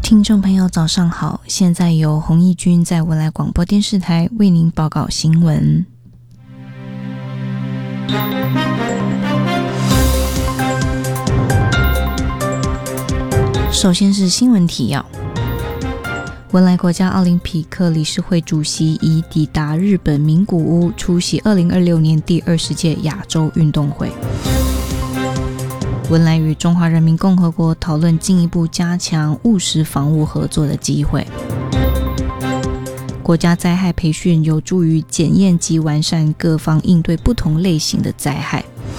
听众朋友早上好，现在由洪义军在文莱广播电视台为您报告新闻。首先是新闻提要，文莱国家奥林匹克理事会主席已抵达日本名古屋，出席2026年第20届亚洲运动会。文莱与中华人民共和国讨论进一步加强务实防务合作的机会。国家灾害培训有助于检验及完善各方应对不同类型的灾害。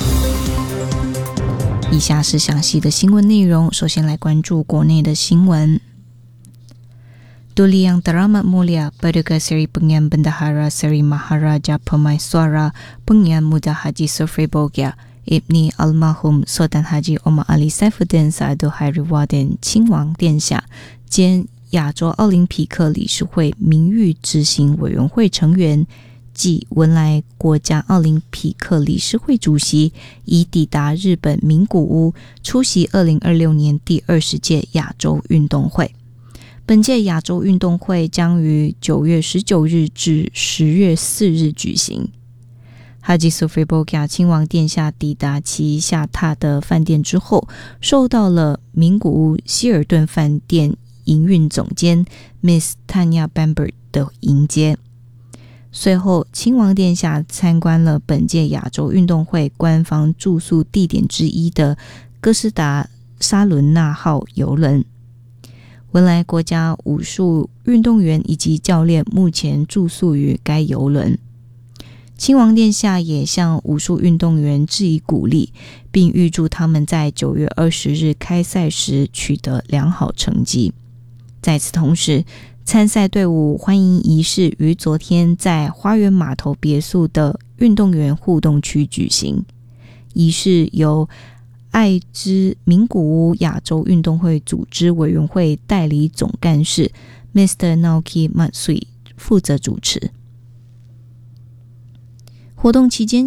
以下是详细的新闻内容，首先来关注国内的新闻。Duli yang teramat mulia Paduka Seri Pengian Bendahara Seri Maharaja Pemaiswara Pengian Muda Haji Sofri Bogia Ibni Almarhum Sultan Haji Omar Ali Saifuddin Saadu Hairiwaddin 亲王殿下兼亚洲奥林匹克理事会名誉执行委员会成员暨文莱国家奥林匹克理事会主席已抵达日本名古屋，出席2026年第20届亚洲运动会。本届亚洲运动会将于9月19日至10月4日举行。哈吉苏菲波加亲王殿下抵达其下榻的饭店之后，受到了名古屋希尔顿饭店营运总监 Miss Tanya Bamber 的迎接。随后，亲王殿下参观了本届亚洲运动会官方住宿地点之一的哥斯达沙伦纳号邮轮。文莱国家武术运动员以及教练目前住宿于该邮轮。亲王殿下也向武术运动员致以鼓励，并预祝他们在9月20日开赛时取得良好成绩。在此同时，参赛队伍欢迎仪式于昨天在花园码头别墅的运动员互动区举行。仪式由爱知名古屋亚洲运动会组织委员会代理总干事 Mr. Naoki Matsui 负责主持。活动期间